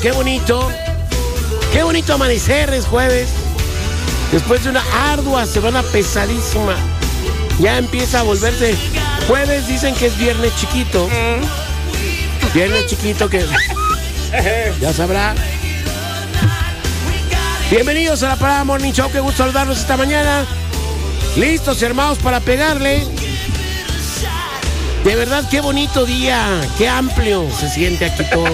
qué bonito. Qué bonito amanecer, es jueves. Después de una ardua semana pesadísima. Ya empieza a volverse jueves, dicen que es viernes chiquito. Viernes chiquito que ya sabrá. Bienvenidos a la Parada Morning Show, qué gusto saludarlos esta mañana. Listos y armados para pegarle. De verdad, qué bonito día, qué amplio se siente aquí todo.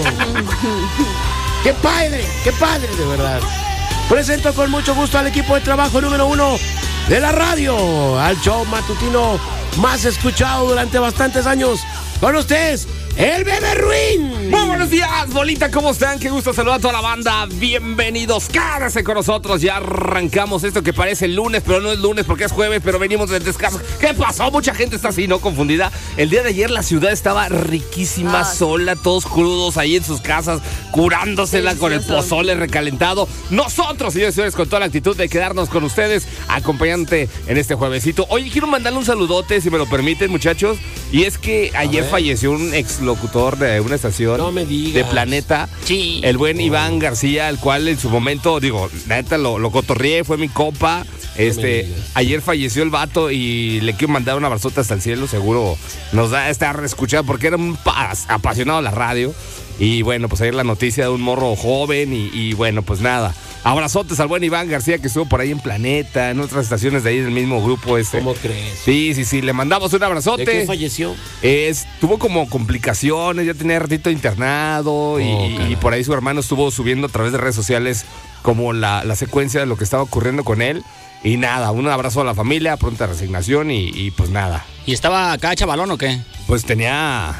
Qué padre, de verdad. Presento con mucho gusto al equipo de trabajo número 1 de la radio, al show matutino más escuchado durante bastantes años. Con ustedes, el Bebé Ruin. Muy buenos días, bolita, ¿cómo están? Qué gusto saludar a toda la banda. Bienvenidos, quédense con nosotros. Ya arrancamos esto que parece el lunes, pero no es lunes porque es jueves, pero venimos del descanso. ¿Qué pasó? Mucha gente está así, ¿no? Confundida. El día de ayer la ciudad estaba riquísima, sola, todos crudos ahí en sus casas, curándosela con el pozole recalentado. Nosotros, señores y señores, con toda la actitud de quedarnos con ustedes, acompañante en este juevesito. Oye, quiero mandarle un saludote, si me lo permiten, muchachos. Y es que ayer falleció un exlocutor de una estación de Planeta, sí, el buen Iván García, el cual en su momento, digo, neta, lo cotorrié, fue mi compa. Ayer falleció el vato y le quiero mandar un abrazote hasta el cielo, seguro nos da estar escuchado porque era un apasionado de la radio. Y bueno, pues ayer la noticia de un morro joven y bueno, pues nada. Abrazotes al buen Iván García que estuvo por ahí en Planeta, en otras estaciones de ahí del mismo grupo ¿Cómo crees? Sí, le mandamos un abrazote. ¿De qué falleció? Tuvo como complicaciones, ya tenía ratito internado y por ahí su hermano estuvo subiendo a través de redes sociales como la secuencia de lo que estaba ocurriendo con él. Y nada, un abrazo a la familia, pronta resignación y pues nada. ¿Y estaba acá chavalón o qué? Pues tenía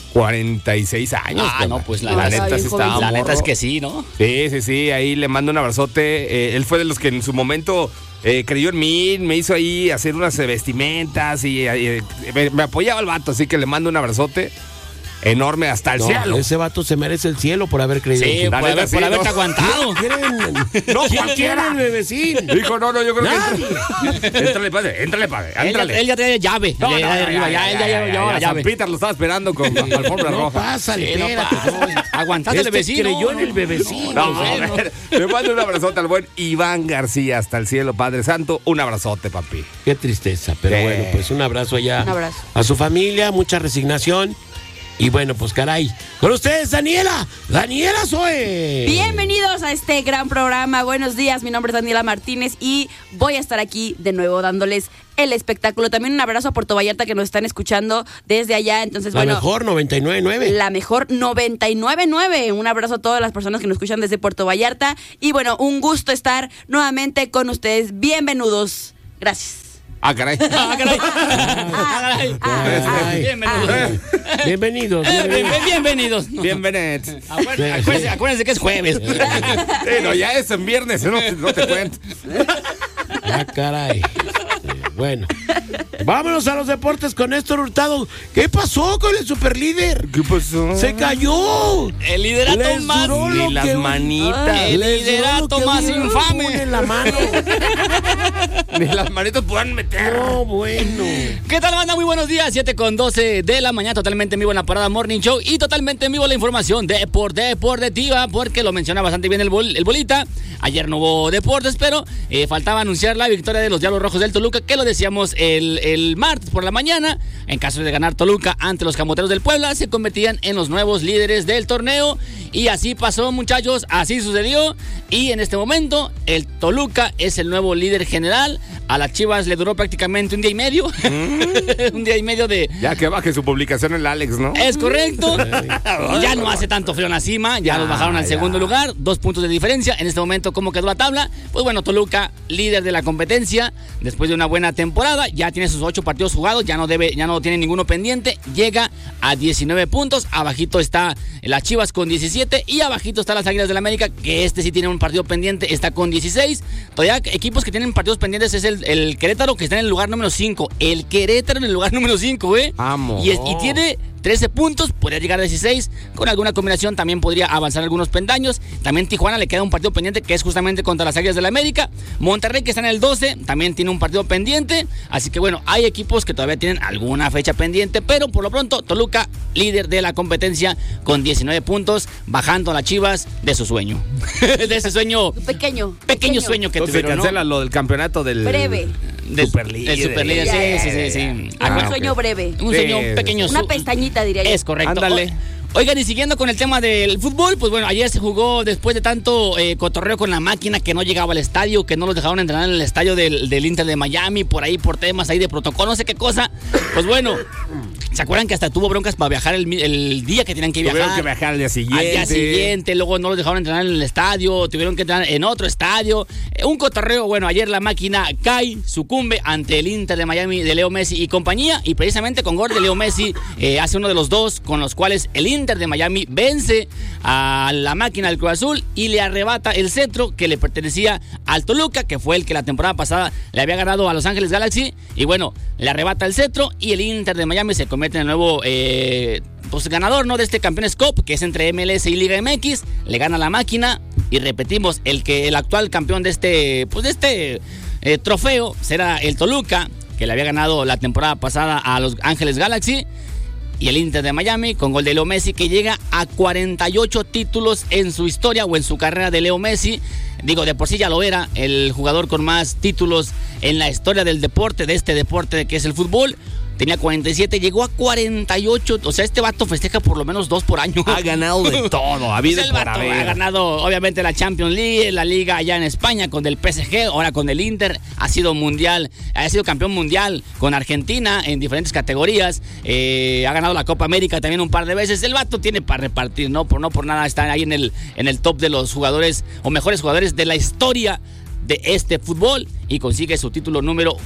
46 años. No, pues la neta sí estaba. La neta es que sí, ¿no? Sí, ahí le mando un abrazote. Él fue de los que en su momento creyó en mí, me hizo ahí hacer unas vestimentas y me apoyaba el vato, así que le mando un abrazote enorme hasta el cielo. Ese vato se merece el cielo por haber creído. Sí, por haberte aguantado. No, cualquiera. El bebecín. Dijo, no, yo creo que Éntrale, padre. Él ya tenía llave. No, ya llevaba la llave. San Peter lo estaba esperando con alfombra roja. Pásale, aguantaste el vecino. Creyó en el bebecino. Le mando un abrazote al buen Iván García hasta el cielo, Padre Santo. Un abrazote, papi. Qué tristeza, pero bueno, pues un abrazo allá. Un abrazo. A su familia, mucha resignación. Y bueno, pues caray, con ustedes, Daniela Zoe. Bienvenidos a este gran programa. Buenos días, mi nombre es Daniela Martínez y voy a estar aquí de nuevo dándoles el espectáculo. También un abrazo a Puerto Vallarta que nos están escuchando desde allá. Entonces, la mejor 99.9. La mejor 99.9. Un abrazo a todas las personas que nos escuchan desde Puerto Vallarta. Y bueno, un gusto estar nuevamente con ustedes. Bienvenidos. Gracias. Caray. Bienvenidos. Bienvenidos. Acuérdense que es jueves. Ya es en viernes, no te cuento. Caray. Bueno, vámonos a los deportes con Néstor Hurtado. ¿Qué pasó con el superlíder? ¿Qué pasó? ¡Se cayó! El liderato más... Ni las manitas. El liderato más infame. En la mano. Ni las manitas puedan meter. No, bueno. ¿Qué tal, banda? Muy buenos días. 7:12 de la mañana, totalmente en vivo en la Parada Morning Show y totalmente en vivo la información deportiva, porque lo menciona bastante bien el bolita. Ayer no hubo deportes, pero faltaba anunciar la victoria de los Diablos Rojos del Toluca, que lo decíamos el martes por la mañana. En caso de ganar Toluca ante los Camoteros del Puebla, se convertían en los nuevos líderes del torneo. Y así pasó, muchachos, así sucedió. Y en este momento, el Toluca es el nuevo líder general. A las Chivas le duró prácticamente un día y medio. Un día y medio de... Ya que baje su publicación el Alex, ¿no? Es correcto. Ya no hace tanto frío en la cima. Ya los bajaron al segundo lugar. 2 puntos de diferencia. En este momento, ¿cómo quedó la tabla? Pues bueno, Toluca, líder de la competencia. Después de una buena temporada, ya tiene sus 8 partidos jugados. Ya no tiene ninguno pendiente. Llega a 19 puntos. Abajito está las Chivas con 17. Y abajito están las Águilas del América, que sí tiene un partido pendiente. Está con 16. Todavía equipos que tienen partidos pendientes es el Querétaro, que está en el lugar número 5. El Querétaro en el lugar número 5, Vamos. Y tiene 13 puntos, podría llegar a 16. Con alguna combinación también podría avanzar algunos peldaños. También Tijuana le queda un partido pendiente que es justamente contra las Águilas del la América. Monterrey, que está en el 12, también tiene un partido pendiente. Así que bueno, hay equipos que todavía tienen alguna fecha pendiente, pero por lo pronto Toluca, líder de la competencia con 19 puntos, bajando a las Chivas de su sueño. De ese sueño. Pequeño Sueño que Entonces tuvieron, se cancela ¿no? lo del campeonato del breve. Superliga. El Superliga, sí. Un sueño breve. Un sueño pequeño. Una pestañita, diría yo. Es correcto. Ándale. Oigan, y siguiendo con el tema del fútbol, pues bueno, ayer se jugó después de tanto cotorreo con la máquina que no llegaba al estadio, que no los dejaron entrenar en el estadio del Inter de Miami, por ahí por temas ahí de protocolo, no sé qué cosa. Pues bueno, ¿se acuerdan que hasta tuvo broncas para viajar el día que tenían que viajar? Tuvieron que viajar al día siguiente. Al día siguiente, luego no los dejaron entrenar en el estadio, tuvieron que entrenar en otro estadio. Un cotorreo, bueno, ayer la máquina sucumbe ante el Inter de Miami de Leo Messi y compañía, y precisamente con gol de Leo Messi hace uno de los dos con los cuales el Inter de Miami vence a la máquina del Cruz Azul y le arrebata el cetro que le pertenecía al Toluca, que fue el que la temporada pasada le había ganado a Los Ángeles Galaxy, y bueno, le arrebata el cetro y el Inter de Miami se convierte en el nuevo pues ganador, ¿no?, de este Campeones Cup, que es entre MLS y Liga MX. Le gana la máquina y repetimos, el actual campeón de este trofeo será el Toluca, que le había ganado la temporada pasada a Los Ángeles Galaxy. Y el Inter de Miami con gol de Leo Messi, que llega a 48 títulos en su historia o en su carrera de Leo Messi. Digo, de por sí ya lo era el jugador con más títulos en la historia del deporte, de este deporte que es el fútbol. Tenía 47, llegó a 48. O sea, este vato festeja por lo menos 2 por año. Ha ganado de todo, ha habido Pues el vato ha ganado, obviamente, la Champions League, la Liga allá en España con el PSG, ahora con el Inter. Ha sido campeón mundial con Argentina en diferentes categorías. Ha ganado la Copa América también un par de veces. El vato tiene para repartir, no por nada está ahí en el top de los jugadores o mejores jugadores de la historia de este fútbol, y consigue su título número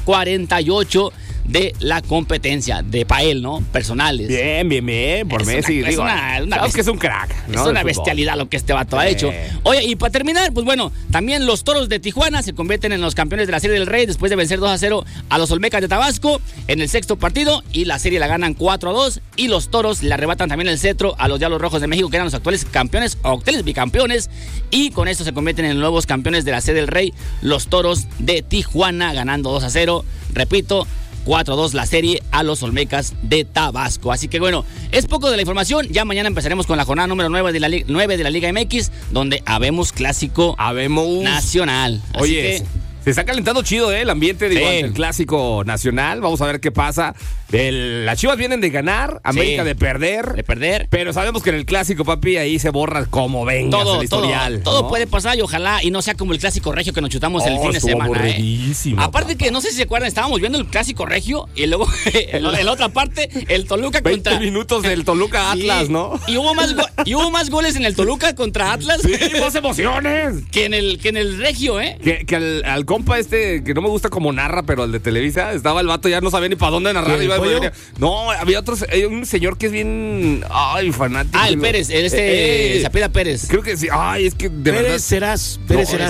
48 de la competencia de Pael, ¿no? Personales. Bien, por Messi. Sabes que es un crack, ¿no? Es una bestialidad lo que este vato ha hecho. Oye, y para terminar, pues bueno, también los Toros de Tijuana se convierten en los campeones de la Serie del Rey después de vencer 2-0 a los Olmecas de Tabasco en el 6º partido, y la serie la ganan 4-2, y los Toros le arrebatan también el cetro a los Diablos Rojos de México, que eran los actuales campeones o actuales bicampeones, y con esto se convierten en nuevos campeones de la Serie del Rey, los Toros de Tijuana, ganando 2-0, repito, 4-2 la serie a los Olmecas de Tabasco. Así que bueno, es poco de la información. Ya mañana empezaremos con la jornada número 9 de la Liga MX, donde habemos clásico nacional. Así Oye, que se está calentando chido, el ambiente ante el clásico nacional. Vamos a ver qué pasa. Las Chivas vienen de ganar, América de perder. Pero sabemos que en el clásico, papi, ahí se borra como venga el historial. Todo puede pasar, y ojalá y no sea como el clásico regio que nos chutamos el fin de semana. Aparte que no sé si se acuerdan, estábamos viendo el clásico regio y luego en la otra parte el Toluca 20 minutos del Toluca Atlas, ¿no? Y hubo más goles en el Toluca contra Atlas. Sí, más emociones. Que en el regio, Que al compa que no me gusta como narra, pero el de Televisa, estaba el vato, ya no sabía ni para dónde narrar. No, había un señor que es bien fanático. El Pérez, se apellida Pérez. Creo que sí. Es que de verdad. Pérez Serás.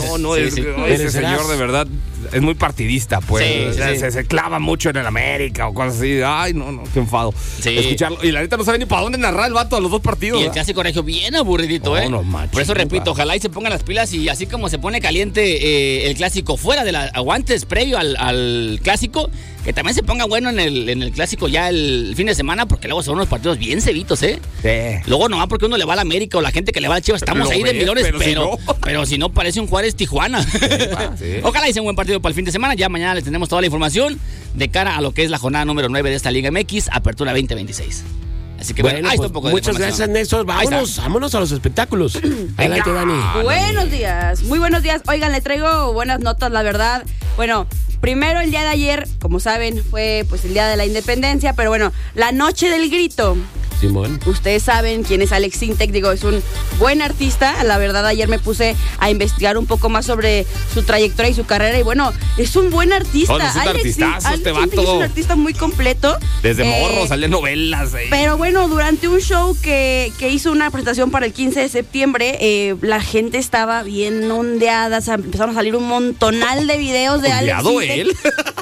Ese señor de verdad es muy partidista, pues. Se clava mucho en el América o cosas así. No, qué enfado. Escucharlo. Y la neta no sabe ni para dónde narrar el vato a los dos partidos. Y el clásico regio bien aburridito, Por eso repito, ojalá y se pongan las pilas, y así como se pone caliente el clásico fuera de la aguantes previo al clásico, que también se ponga bueno en el clásico ya el fin de semana, porque luego son unos partidos bien cebitos, Sí. Luego nomás porque uno le va a la América o la gente que le va a Chivas, estamos ahí de millones, pero si no parece un Juárez Tijuana. Sí. Ojalá y sea un buen partido para el fin de semana. Ya mañana les tenemos toda la información de cara a lo que es la jornada número 9 de esta Liga MX, Apertura 2026. Así que bueno, ahí está un poco de muchas gracias, Néstor. Vámonos a los espectáculos. Adelante, Dani. Buenos días, muy buenos días. Oigan, les traigo buenas notas, la verdad. Bueno, primero, el día de ayer, como saben, fue pues el día de la independencia, pero bueno, la noche del grito. Simón. Ustedes saben quién es Alex Sintek, es un buen artista. La verdad, ayer me puse a investigar un poco más sobre su trayectoria y su carrera, y bueno, es un buen artista. Es un artistazo este vato. Es un artista muy completo. Desde morro, salía novelas. Pero bueno, durante un show que hizo una presentación para el 15 de septiembre, la gente estaba bien ondeada, empezaron a salir un montonal de videos de Alex Sintek. ¿Él?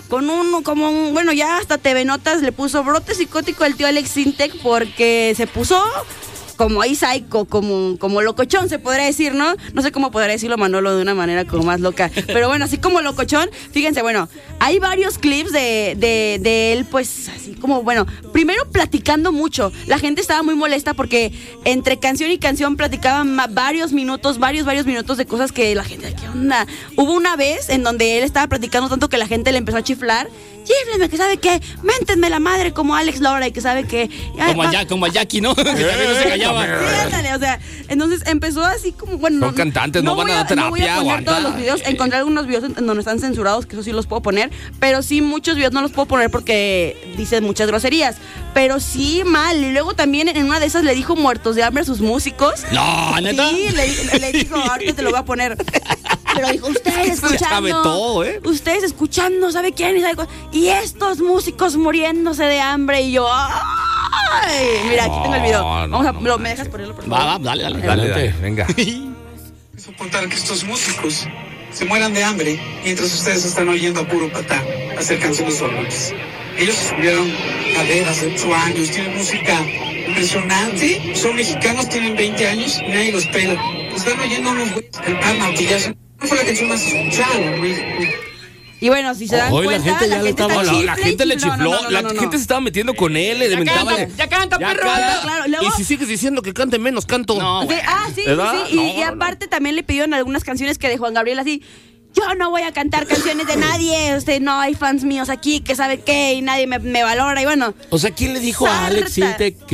bueno, ya hasta TV Notas le puso brote psicótico al tío Alex Sintek porque se puso como ahí psycho, como locochón, se podría decir, ¿no? No sé cómo podría decirlo Manolo de una manera como más loca. Pero bueno, así como locochón, fíjense, bueno, hay varios clips de él, pues así como, bueno, primero platicando mucho. La gente estaba muy molesta porque entre canción y canción platicaban varios minutos de cosas que la gente, ¿qué onda? Hubo una vez en donde él estaba platicando tanto que la gente le empezó a chiflar. Chífleme, que sabe qué, méntenme la madre como Alex Lora y que sabe qué. Como a Jackie, ¿no? Que también no se callaba. Sí, ándale, o sea, entonces empezó así como, bueno. Son cantantes, no van a dar terapia. No voy a poner todos los videos, encontré algunos videos en donde están censurados, que eso sí los puedo poner, pero sí muchos videos no los puedo poner porque dicen muchas groserías, pero sí mal. Y luego también en una de esas le dijo muertos de hambre a sus músicos. No, ¿neta? Sí, le dijo, ahorita te lo voy a poner. Pero dijo, ustedes escuchando, sabe todo, ustedes escuchando, ¿sabe quién? Y estos músicos muriéndose de hambre. Y yo, ¡ay! Mira, aquí tengo el video. ¿Me dejas ponerlo, por favor? Va, dale. Dale, venga. Soportar que estos músicos se mueran de hambre mientras ustedes están oyendo a puro patá hacer canciones horribles. Ellos estudiaron carreras de 8 años, tienen música impresionante, son mexicanos, tienen 20 años y nadie los pela. Están oyendo a unos güeyes cantar maquillaje. No fue la canción más escuchada, güey. Y bueno, si se dan cuenta, la gente le chifló, la gente se estaba metiendo con él, le mentaba. Ya canta, perro. Claro, luego, y si sigues diciendo que cante menos, canto. No, sí. Y aparte también le pidieron algunas canciones que de Juan Gabriel así. Yo no voy a cantar canciones de nadie, no hay fans míos aquí que sabe qué y nadie me valora y bueno. O sea, ¿quién le dijo a Alex Sintek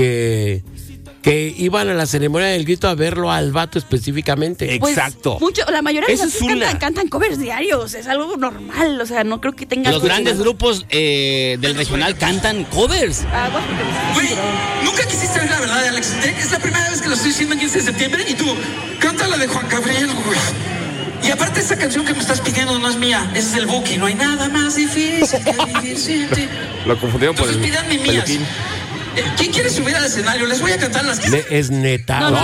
que iban a la ceremonia del grito a verlo al vato específicamente? Pues, exacto. La mayoría de los cantan covers diarios, es algo normal, o sea, no creo que tengan... Los grandes grupos del regional cantan covers. Güey, nunca quisiste ver la verdad de Alex Sintek. Es la primera vez que lo estoy diciendo el 15 de septiembre y tú, canta la de Juan Gabriel, güey. Y aparte esa canción que me estás pidiendo no es mía, esa es del Buki. No hay nada más difícil que vivir sin ti. Lo confundieron por el pídanme mías. ¿Quién quiere subir al escenario? Les voy a cantar las que... Es neta. No.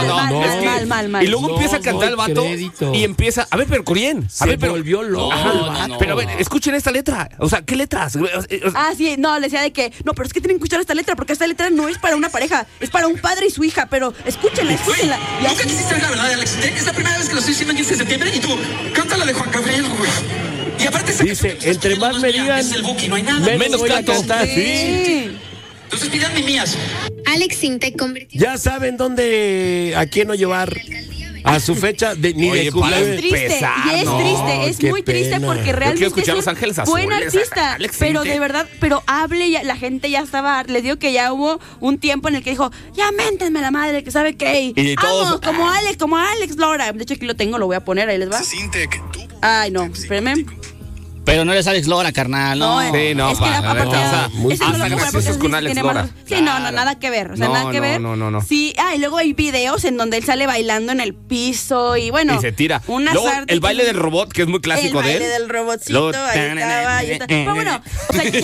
Mal. Y luego empieza a cantar el vato y empieza... A ver, pero ¿quién? Se volvió loco. Pero a ver, escuchen esta letra. O sea, ¿qué letras? Sí, no, le decía de que... No, pero es que tienen que escuchar esta letra porque esta letra no es para una pareja, es para un padre y su hija, pero escúchenla. Y nunca quisiste ver la verdad de Alex Sintek. Es la primera vez que lo estoy diciendo el 15 de septiembre y tú, canta la de Juan Gabriel, güey. Y aparte esa dice, entre más me digan, es el Buki, no hay nada. menos voy a cantar. Sí. Entonces pídanme mías. Alex Sintek convirtió. Ya saben a quién no llevar a su fecha de cumpleaños. Es triste, es muy triste porque realmente escuchar Los Ángeles Azules, buen artista, pero de verdad, la gente ya estaba, les digo que ya hubo un tiempo en el que dijo, ya méntenme la madre, que sabe qué, y todos, como Alex Lora. De hecho aquí lo tengo, lo voy a poner, ahí les va. Ay, no, espérenme. Pero no eres Alex Lora, carnal, no. Sí, no, es que hasta graciosos con Alex Lora. Sí, no, nada que ver, nada que ver. No. Sí, y luego hay videos en donde él sale bailando en el piso y bueno. Y se tira. Luego, el baile del robot, que es muy clásico de él. El baile del robotcito, ahí estaba. Pero bueno, o sea,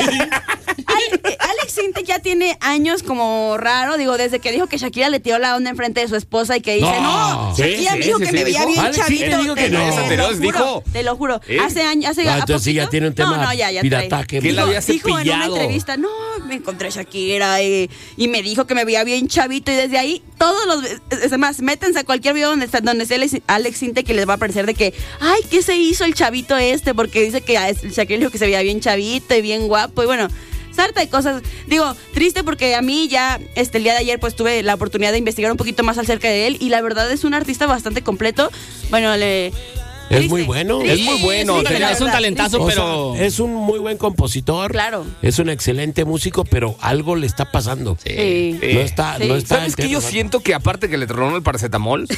Alex Sintek ya tiene años como raro, digo, desde que dijo que Shakira le tiró la onda enfrente de su esposa y que dice, Shakira me dijo que me veía bien chavito. Te lo juro. Hace años, sí, ya tiene un tema pirata que la había dijo en una cepillado. entrevista, me encontré a Shakira y me dijo que me veía bien chavito y desde ahí además, métanse a cualquier video donde esté Alex Sintek que les va a parecer de que, ay, ¿qué se hizo el chavito porque dice que Shakira dijo que se veía bien chavito y bien guapo y bueno, sarta de cosas. Digo, triste porque a mí ya el día de ayer pues tuve la oportunidad de investigar un poquito más acerca de él y la verdad es un artista bastante completo. Bueno, es muy bueno. Es muy bueno. Es un talentazo, pero... es un muy buen compositor. Claro. Es un excelente músico, pero algo le está pasando. Sí. No está. ¿Sabes qué? Yo siento que aparte que le tronó el paracetamol,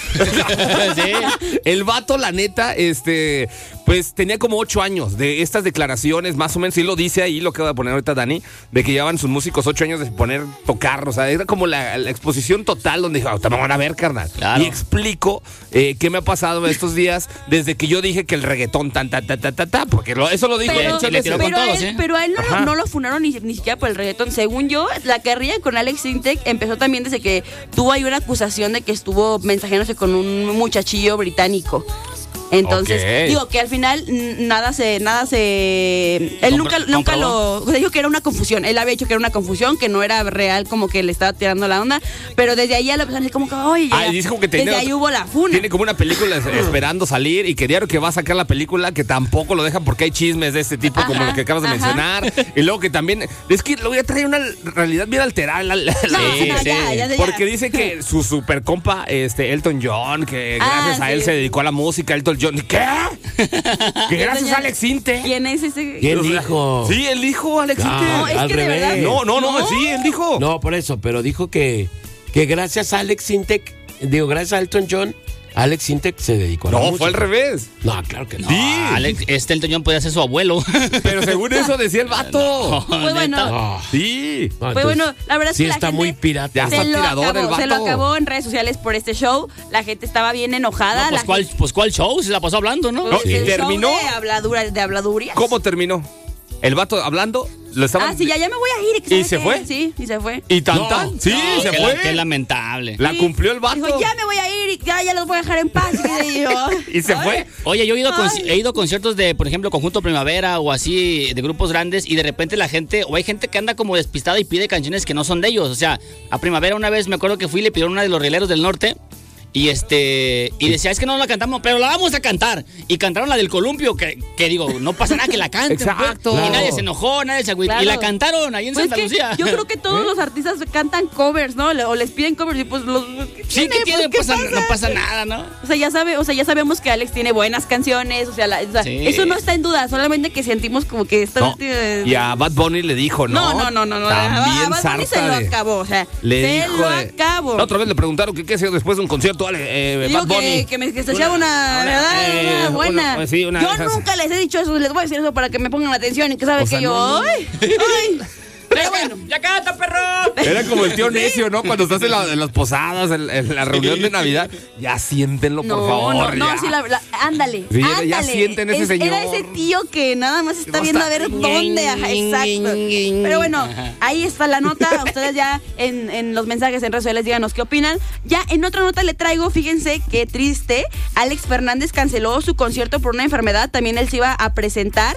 el vato, la neta, pues tenía como 8 años de estas declaraciones, más o menos, y lo dice ahí, lo que va a poner ahorita Dani, de que llevaban sus músicos 8 años de tocar, o sea, era como la exposición total donde dijo, te van a ver, carnal. Claro. Y explico qué me ha pasado estos días desde que yo dije que el reggaetón porque eso lo dijo. Pero a él no lo funaron ni siquiera por el reggaetón. Según yo, la carrilla con Alex Sintek empezó también desde que tuvo ahí una acusación de que estuvo mensajeándose con un muchachillo británico. Entonces, Ok. digo que al final nada se él nunca lo, o sea, dijo que era una confusión. Él había dicho que era una confusión, que no era real, como que le estaba tirando la onda, pero desde ahí ya lo empezaron a decir como que, oye, ya, dijo que desde ahí hubo la funa. Tiene como una película esperando salir y que diario que va a sacar la película que tampoco lo dejan porque hay chismes de este tipo como lo que acabas de mencionar. Y luego que también, es que lo voy a traer una realidad bien alterada. Ya. Porque dice que su super compa, Elton John, que gracias a él se dedicó a la música, Elton John. ¿Qué? Que gracias a Alex Sinte. ¿Quién es ese? ¿Quién dijo? Sí, él dijo Alex Sinte. No, es al que de revés. verdad. No, sí, él dijo. No, por eso, pero dijo que gracias a Alex Sintek, gracias a Elton John, Alex Sintek se dedicó a la música. No, fue al revés. No, claro que no. Sí. Alex, Elton John podía ser su abuelo. Pero según eso decía el vato. Pues bueno. No. Sí. No, Pues bueno, entonces, la verdad es sí que la está gente muy pirata. Ya está tirador el vato. se lo acabó en redes sociales por este show. La gente estaba bien enojada. ¿Cuál show? Se la pasó hablando, ¿no? No, y el terminó. show de habladurías. ¿Cómo terminó? El vato hablando, lo estaban... Sí, ya me voy a ir. ¿Y se fue? Sí, y se fue. ¿Y tan No. tan? Sí, No, se qué fue. Qué lamentable. La cumplió el vato. Dijo, ya me voy a ir y ya los voy a dejar en paz. Y, yo, Y se fue. Oye, yo Ay. he ido a conciertos de, por ejemplo, Conjunto Primavera o así, de grupos grandes, y de repente la gente, o hay gente que anda como despistada y pide canciones que no son de ellos. O sea, a Primavera una vez me acuerdo que fui y le pidieron una de los Rieleros del Norte. Y decía, es que no la cantamos, pero la vamos a cantar. Y cantaron la del Columpio, que digo, no pasa nada que la canten. Exacto. Pues. Y nadie se enojó, nadie se agüitó. Claro. Y la cantaron ahí en Pues Santa que Lucía. yo creo que todos los artistas cantan covers, ¿no? O les piden covers y pues los... Sí, ¿qué tiene? Pues, ¿qué No pasa nada, ¿no? O sea, ya sabemos que Alex tiene buenas canciones, o sea, Sí. eso no está en duda, solamente que sentimos como que esta No. última... Y a Bad Bunny le dijo, ¿no? No. También a Bad Bunny se lo sarta de- acabó, o sea, Le se dijo lo de- acabó. La otra vez le preguntaron que qué hacía después de un concierto, Digo Bad Bunny. que se echaba una ¿verdad? Una buena. pues sí, una yo de esas. nunca les he dicho eso, les voy a decir eso para que me pongan atención y que saben O sea, que yo... no. ¡Ay! Pero bueno. ¡Ya canta, perro! Era como el tío necio, ¿no? Cuando estás en las posadas, en la reunión de Navidad. Ya siéntenlo, por favor. No, ya. sí, ándale. Sí, ándale. ya sienten ese señor. Era ese tío que nada más está No viendo está- a ver dónde. Ajá, exacto. Pero bueno, ahí está la nota. Ustedes ya en los mensajes en redes sociales díganos qué opinan. Ya en otra nota le traigo, fíjense qué triste. Alex Fernández canceló su concierto por una enfermedad. También él se iba a presentar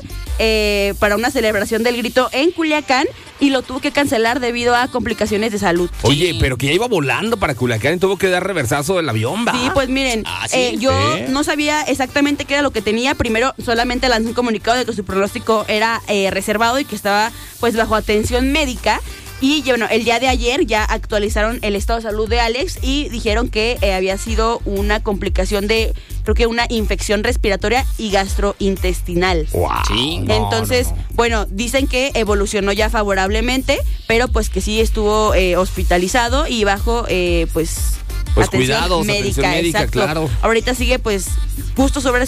para una celebración del grito en Culiacán y lo tuvo que cancelar debido a complicaciones de salud. Oye, pero que ya iba volando para Culiacán y tuvo que dar reversazo del avión, ¿va? Sí, pues miren, ¿sí? yo no sabía exactamente qué era lo que tenía. Primero, solamente lanzó un comunicado de que su pronóstico era reservado y que estaba pues bajo atención médica. Y bueno, el día de ayer ya actualizaron el estado de salud de Alex y dijeron que había sido una complicación de, creo que una infección respiratoria y gastrointestinal. Wow. Sí. Entonces, bueno, dicen que evolucionó ya favorablemente, pero pues que sí estuvo hospitalizado y bajo pues cuidados, atención médica, exacto. claro. Ahorita sigue pues justo sobre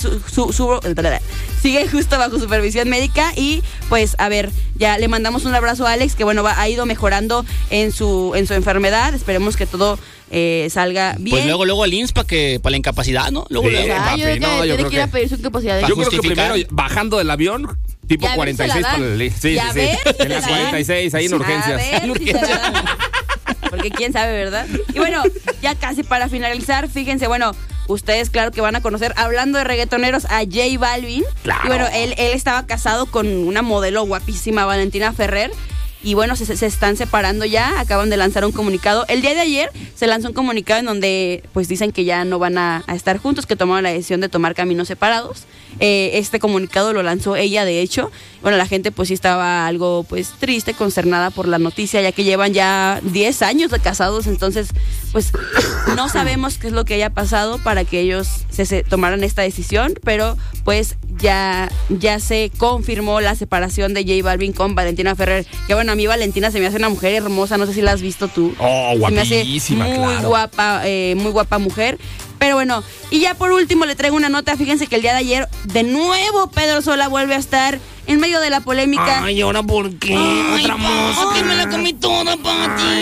sigue justo bajo supervisión médica y pues a ver, ya le mandamos un abrazo a Alex que bueno, ha ido mejorando en su enfermedad. Esperemos que todo salga bien. Pues luego al IMSS para la incapacidad, ¿no? Luego, Sí. luego. papi, yo creo que no, yo tiene creo que ir a que- pedir su incapacidad. Yo creo que justificar. primero bajando del avión, tipo Ya ves, 46 se la dan. para el... Sí, Ya sí, ves, sí. se En la las dan. 46, ahí en urgencias. A ver si se la dan. Porque quién sabe, ¿verdad? Y bueno, ya casi para finalizar, fíjense, bueno, ustedes claro que van a conocer, hablando de reggaetoneros, a J Balvin. Claro. Y bueno, él estaba casado con una modelo guapísima, Valentina Ferrer. Y bueno, se están separando ya, acaban de lanzar un comunicado. El día de ayer se lanzó un comunicado en donde pues dicen que ya no van a estar juntos, que tomaron la decisión de tomar caminos separados. Este comunicado lo lanzó ella, de hecho. Bueno, la gente pues sí estaba algo pues triste, consternada por la noticia, ya que llevan ya 10 años de casados, entonces pues no sabemos qué es lo que haya pasado para que ellos se tomaran esta decisión, pero pues ya se confirmó la separación de J Balvin con Valentina Ferrer, que bueno, a mí Valentina se me hace una mujer hermosa, no sé si la has visto tú. Oh, Se me hace guapísima, muy claro. muy guapa mujer. Pero bueno, y ya por último le traigo una nota. Fíjense que el día de ayer, de nuevo, Pedro Sola vuelve a estar en medio de la polémica. Ay, ¿ahora por qué? Otra mosca que me la comí toda, Pati.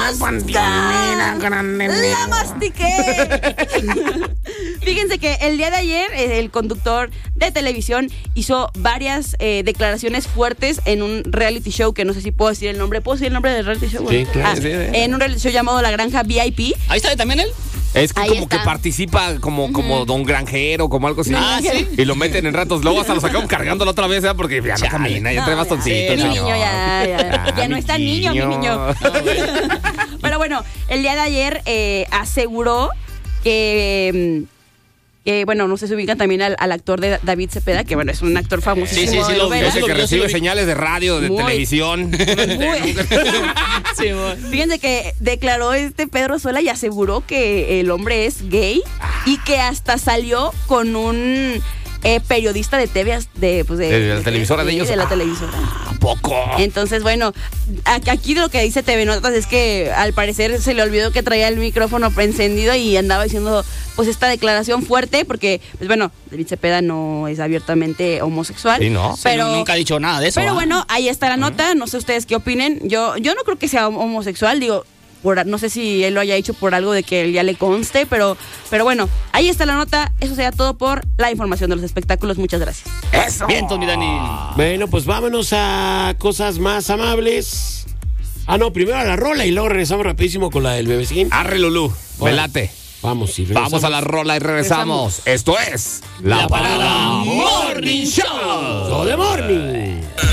¡La mastiqué! Fíjense que el día de ayer el conductor de televisión hizo varias declaraciones fuertes en un reality show que no sé si puedo decir el nombre. ¿Puedo decir el nombre del reality show? Sí, claro. Sí. En un reality show llamado La Granja VIP. Ahí está también él. Es que Ahí como está. que participa como don granjero, como algo así. Ah, ¿sí? Y lo meten en ratos. Luego hasta lo sacaron cargándolo otra vez, ¿eh? Porque ya no camina, ya trae bastoncito. Mi no. niño ya no mi está niño, mi niño. Pero bueno, el día de ayer aseguró que bueno, no sé si ubican también al actor de David Cepeda, que bueno, es un actor famosísimo. Sí, de lo novela. Ese que Yo sí recibe lo vi. señales de radio, de Muy. televisión. Sí, amor. Fíjense que declaró Pedro Sola y aseguró que el hombre es gay y que hasta salió con un periodista de TV, ¿De la televisora de ellos? De la televisora. ¿A poco? Entonces, bueno, aquí lo que dice TV Notas es que al parecer se le olvidó que traía el micrófono encendido y andaba diciendo pues esta declaración fuerte porque, pues bueno, David Cepeda no es abiertamente homosexual. Sí, ¿no? Pero Nunca ha dicho nada de eso. pero ¿ah? bueno, ahí está la nota, no sé ustedes qué opinen. Yo no creo que sea homosexual, digo, no sé si él lo haya hecho por algo de que él ya le conste, pero bueno, ahí está la nota. Eso sería todo por la información de los espectáculos. Muchas gracias. ¡Eso! Vientos, mi Dani. Bueno, pues vámonos a cosas más amables. No, primero a la rola y luego regresamos rapidísimo con la del bebecín. Arre, Lulú. Bueno, Velate. Vamos, sí, Vamos a la rola y regresamos. Esto es La Parada Morning Show. Show de Morning.